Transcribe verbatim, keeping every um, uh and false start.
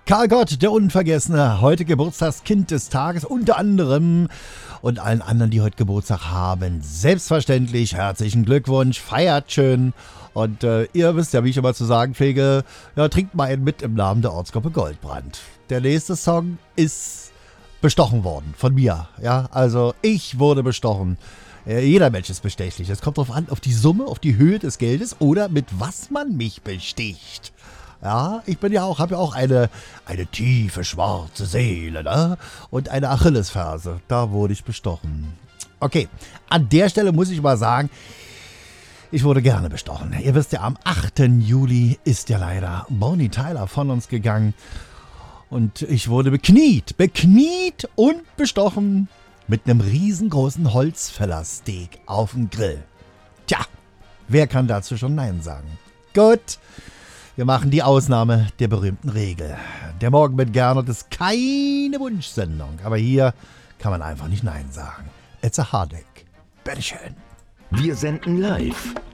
Karl Gott, der Unvergessene, heute Geburtstagskind des Tages, unter anderem, und allen anderen, die heute Geburtstag haben, selbstverständlich herzlichen Glückwunsch, feiert schön. Und äh, ihr wisst ja, wie ich immer zu sagen pflege, ja, trinkt mal einen mit im Namen der Ortsgruppe Goldbrand. Der nächste Song ist bestochen worden von mir. Ja, also ich wurde bestochen. Äh, jeder Mensch ist bestechlich. Es kommt darauf an, auf die Summe, auf die Höhe des Geldes oder mit was man mich besticht. Ja, ich bin ja auch, habe ja auch eine, eine tiefe schwarze Seele, ne? Und eine Achillesferse. Da wurde ich bestochen. Okay, an der Stelle muss ich mal sagen, ich wurde gerne bestochen. Ihr wisst ja, am achten Juli ist ja leider Bonnie Tyler von uns gegangen. Und ich wurde bekniet, bekniet und bestochen mit einem riesengroßen Holzfällersteak auf dem Grill. Tja, wer kann dazu schon Nein sagen? Gut, wir machen die Ausnahme der berühmten Regel. Der Morgen mit Gernot ist keine Wunschsendung, aber hier kann man einfach nicht Nein sagen. It's a Hardek. Bitteschön. Wir senden live